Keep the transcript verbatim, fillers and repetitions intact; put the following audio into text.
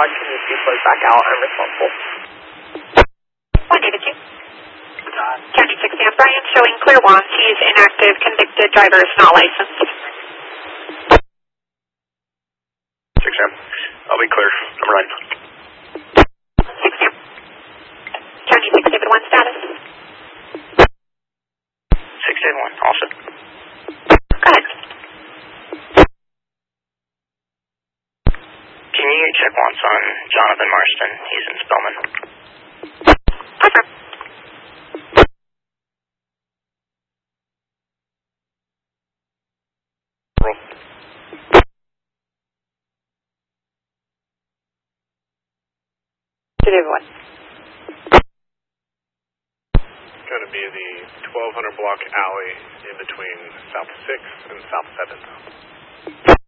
Rod, can you please close back out? I'm responsible. one David two. County six Sam Bryant showing clear one. He's inactive, convicted driver is not licensed. six Sam. I'll be clear. Number nine. six Sam. County six David one status. six David one, all set. Go ahead. Can you check once on Jonathan Marston? He's in Spellman. Affirm. Roll. David one. Going to be the twelve hundred block alley in between South sixth and South seventh.